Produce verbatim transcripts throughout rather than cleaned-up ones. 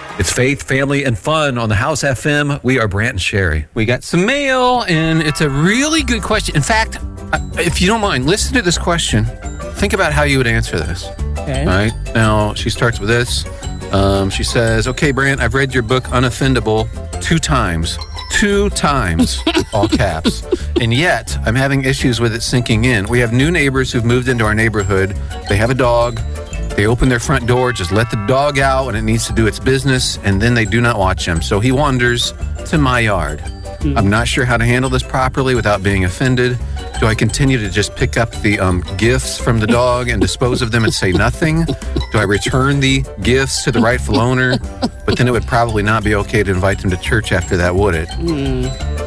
It's faith, family, and fun on the House F M. We are Brant and Sherry. We got some mail, and it's a really good question. In fact, if you don't mind, listen to this question. Think about how you would answer this. Okay. All right. Now, she starts with this. Um, she says, okay, Brant, I've read your book, Unoffendable, two times. Two times, all caps. And yet, I'm having issues with it sinking in. We have new neighbors who've moved into our neighborhood. They have a dog. They open their front door, just let the dog out when it needs to do its business, and then they do not watch him. So he wanders to my yard. Mm. I'm not sure how to handle this properly without being offended. Do I continue to just pick up the um, gifts from the dog and dispose of them and say nothing? Do I return the gifts to the rightful owner? But then it would probably not be okay to invite them to church after that, would it? Mm.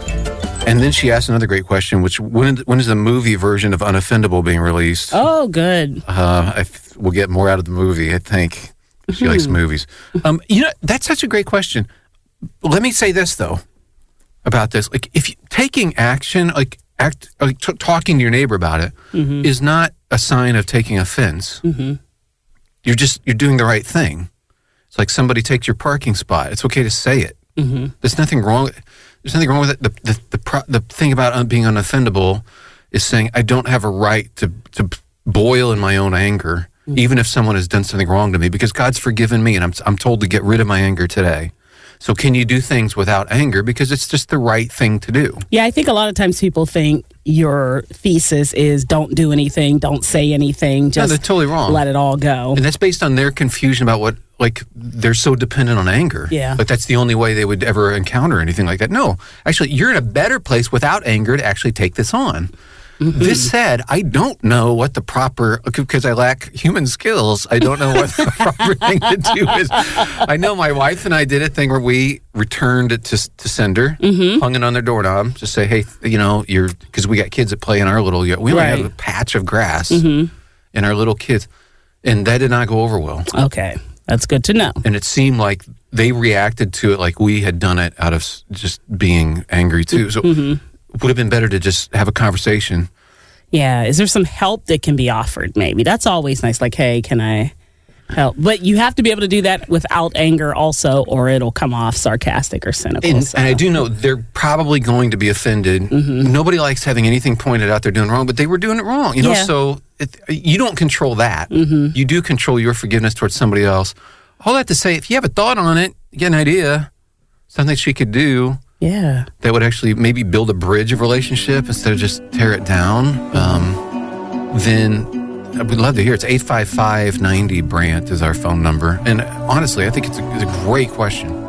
And then she asked another great question, which when, when is the movie version of Unoffendable being released? Oh, good. Uh, I th- we'll get more out of the movie, I think. She likes movies. Um, you know, that's such a great question. Let me say this, though, about this. Like, if you, taking action, like, act, like t- talking to your neighbor about it, mm-hmm. is not a sign of taking offense. Mm-hmm. You're just, you're doing the right thing. It's like somebody takes your parking spot. It's okay to say it. Mm-hmm. There's nothing wrong. There's nothing wrong with it. The the the, pro, the thing about being unoffendable is saying I don't have a right to to boil in my own anger, mm-hmm. even if someone has done something wrong to me, because God's forgiven me, and I'm I'm told to get rid of my anger today. So can you do things without anger? Because it's just the right thing to do. Yeah, I think a lot of times people think your thesis is don't do anything, don't say anything, just no, they're totally wrong. Let it all go. And that's based on their confusion about what, like, they're so dependent on anger. Yeah. Like, that's the only way they would ever encounter anything like that. No, actually, you're in a better place without anger to actually take this on. Mm-hmm. This said, I don't know what the proper, because I lack human skills, I don't know what the proper thing to do is. I know my wife and I did a thing where we returned it to, to sender, mm-hmm. hung it on their doorknob, just say, hey, you know, you're, because we got kids that play in our little, we only right. have a patch of grass mm-hmm. in our little kids, and that did not go over well. Okay, that's good to know. And it seemed like they reacted to it like we had done it out of just being angry too. So mm-hmm. it would have been better to just have a conversation. Yeah. Is there some help that can be offered? Maybe that's always nice. Like, hey, can I help? But you have to be able to do that without anger also, or it'll come off sarcastic or cynical. And, so. and I do know they're probably going to be offended. Mm-hmm. Nobody likes having anything pointed out they're doing wrong, but they were doing it wrong. You know, yeah. so it, you don't control that. Mm-hmm. You do control your forgiveness towards somebody else. All that to say, if you have a thought on it, you get an idea, something she could do. Yeah. That would actually maybe build a bridge of relationship instead of just tear it down. Um, then I would love to hear. It's eight five five, ninety, Brant is our phone number. And honestly, I think it's a, it's a great question.